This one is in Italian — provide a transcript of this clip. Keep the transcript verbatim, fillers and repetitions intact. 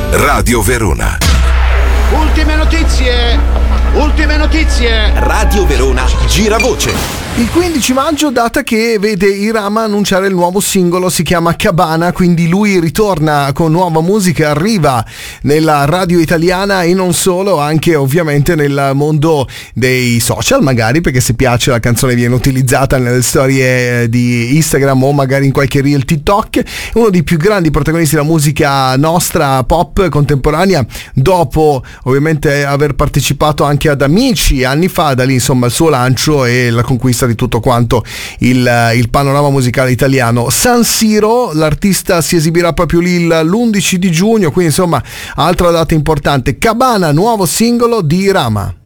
Radio Verona. Ultime notizie, ultime notizie. Radio Verona Giravoce. Il quindici maggio, data che vede i Rama annunciare il nuovo singolo, si chiama Cabana, quindi lui ritorna con nuova musica, arriva nella radio italiana e non solo, anche ovviamente nel mondo dei social magari, perché se piace la canzone viene utilizzata nelle storie di Instagram o magari in qualche reel TikTok. È uno dei più grandi protagonisti della musica nostra pop contemporanea, dopo ovviamente aver partecipato anche ad Amici anni fa, da lì insomma il suo lancio e la conquista di tutto quanto il, il panorama musicale italiano. San Siro, l'artista si esibirà proprio lì l'undici di giugno, quindi insomma altra data importante. Cabana, nuovo singolo di Rama.